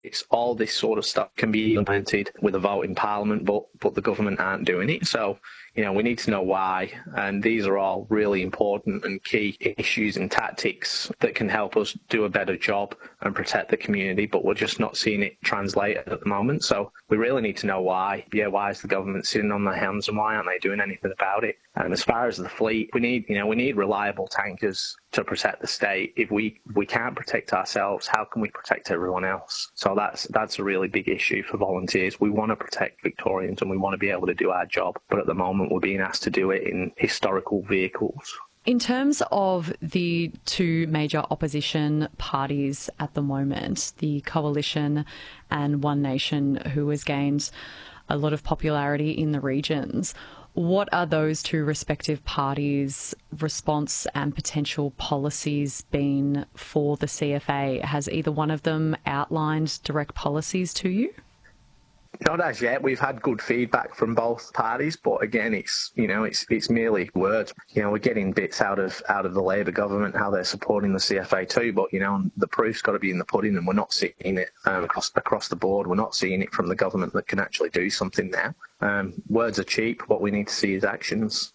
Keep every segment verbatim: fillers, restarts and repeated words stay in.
It's all this sort of stuff can be implemented with a vote in Parliament, but but the government aren't doing it. So, you know, we need to know why. And these are all really important and key issues and tactics that can help us do a better job and protect the community, but we're just not seeing it translate at the moment. So we really need to know why. Yeah, why is the government sitting on their hands and why aren't they doing anything about it? And as far as the fleet, we need, you know, we need reliable tankers to protect the state. If we, we can't protect ourselves, how can we protect everyone else? So that's that's a really big issue for volunteers. We want to protect Victorians and we want to be able to do our job, but at the moment we're being asked to do it in historical vehicles. In terms of the two major opposition parties at the moment, the Coalition and One Nation, who has gained a lot of popularity in the regions, what are those two respective parties' response and potential policies been for the C F A? Has either one of them outlined direct policies to you? Not as yet. We've had good feedback from both parties, but again, it's you know it's it's merely words. You know, we're getting bits out of out of the Labor government how they're supporting the C F A too, but you know the proof's got to be in the pudding, and we're not seeing it um, across across the board. We're not seeing it from the government that can actually do something now. Um, words are cheap. What we need to see is actions.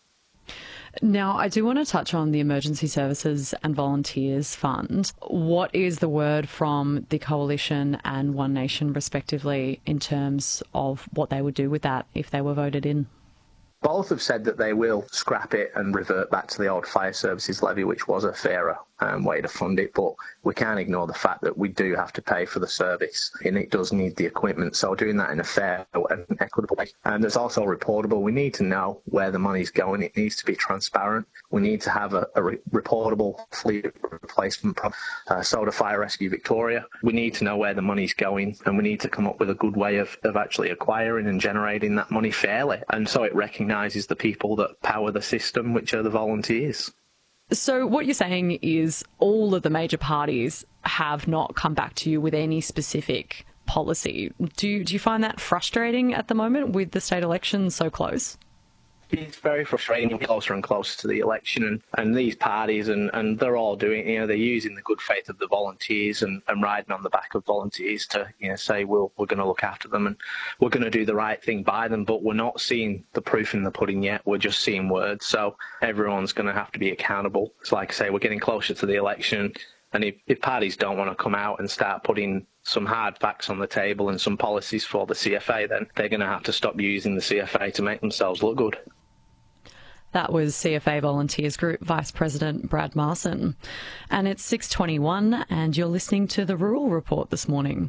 Now, I do want to touch on the Emergency Services and Volunteers Fund. What is the word from the Coalition and One Nation, respectively, in terms of what they would do with that if they were voted in? Both have said that they will scrap it and revert back to the old fire services levy, which was a fairer um, way to fund it. But we can't ignore the fact that we do have to pay for the service and it does need the equipment. So doing that in a fair and equitable way. And there's also reportable. We need to know where the money's going. It needs to be transparent. We need to have a, a re- reportable fleet replacement program. Uh, so to Fire Rescue Victoria, we need to know where the money's going and we need to come up with a good way of, of actually acquiring and generating that money fairly. And so it recognises the people that power the system, which are the volunteers. So what you're saying is all of the major parties have not come back to you with any specific policy. Do you, do you find that frustrating at the moment with the state elections so close? It's very frustrating, closer and closer to the election, and, and these parties, and, and they're all doing, you know, they're using the good faith of the volunteers and, and riding on the back of volunteers to, you know, say, well, we're going to look after them and we're going to do the right thing by them, but we're not seeing the proof in the pudding yet. We're just seeing words. So everyone's going to have to be accountable. It's like I say, we're getting closer to the election, and if, if parties don't want to come out and start putting some hard facts on the table and some policies for the C F A, then they're going to have to stop using the C F A to make themselves look good. That was C F A Volunteers Group Vice President Brad Marson. And it's six twenty-one and you're listening to the Rural Report this morning.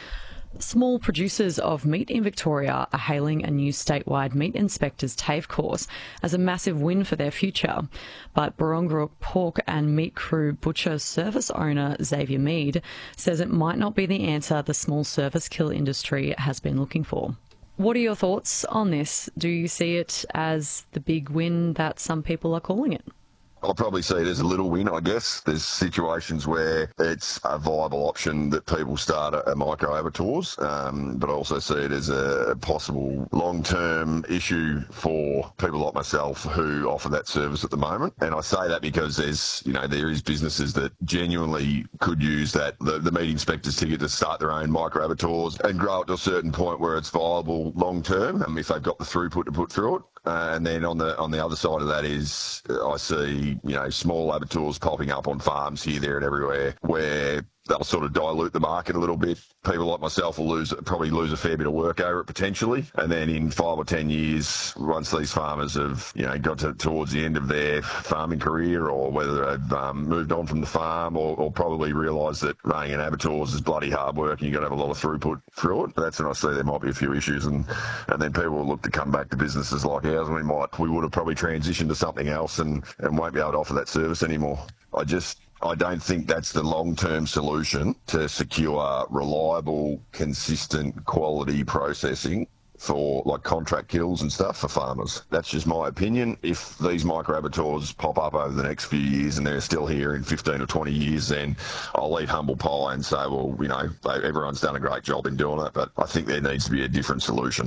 Small producers of meat in Victoria are hailing a new statewide meat inspectors TAFE course as a massive win for their future. But Barongarook Pork and Meat Crew butcher service owner Xavier Mead says it might not be the answer the small service kill industry has been looking for. What are your thoughts on this? Do you see it as the big win that some people are calling it? I'll probably see it as a little win, I guess. There's situations where it's a viable option that people start a, a micro abattoirs, um, but I also see it as a possible long-term issue for people like myself who offer that service at the moment. And I say that because there's, you know, there is businesses that genuinely could use that, the, the meat inspector's ticket to start their own micro abattoirs and grow it to a certain point where it's viable long-term, and if they've got the throughput to put through it. Uh, and then on the on the other side of that is uh, I see, you know, small abattoirs popping up on farms here, there and everywhere where they'll sort of dilute the market a little bit. People like myself will lose, probably lose a fair bit of work over it potentially. And then in five or ten years, once these farmers have, you know, got to, towards the end of their farming career, or whether they've um, moved on from the farm, or, or probably realise that running an abattoirs is bloody hard work and you've got to have a lot of throughput through it. That's when I see there might be a few issues, and, and then people will look to come back to businesses like ours, and we might, we would have probably transitioned to something else and, and won't be able to offer that service anymore. I just, I don't think that's the long-term solution to secure reliable, consistent, quality processing for like contract kills and stuff for farmers. That's just my opinion. If these micro abattoirs pop up over the next few years and they're still here in fifteen or twenty years, then I'll eat humble pie and say, well, you know, everyone's done a great job in doing it, but I think there needs to be a different solution.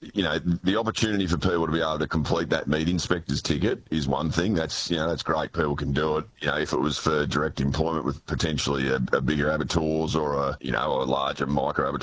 you know, the opportunity for people to be able to complete that meat inspector's ticket is one thing. That's, you know, that's great. People can do it. You know, if it was for direct employment with potentially a, a bigger abattoirs or a, you know, a larger micro abattoir